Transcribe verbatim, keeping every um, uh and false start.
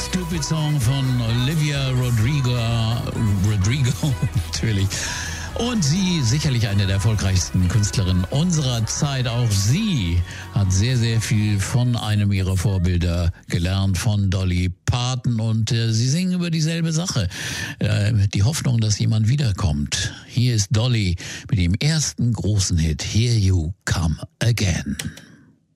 Stupid Song von Olivia Rodrigo, Rodrigo natürlich. Und sie, sicherlich eine der erfolgreichsten Künstlerinnen unserer Zeit. Auch sie hat sehr, sehr viel von einem ihrer Vorbilder gelernt, von Dolly Parton. Und äh, sie singen über dieselbe Sache. Äh, die Hoffnung, dass jemand wiederkommt. Hier ist Dolly mit dem ersten großen Hit, Here You Come Again.